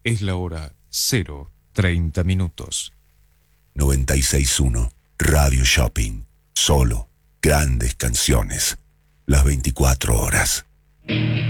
Es la hora 0:30. 96.1 Radio Shopping. Solo grandes canciones. Las 24 horas.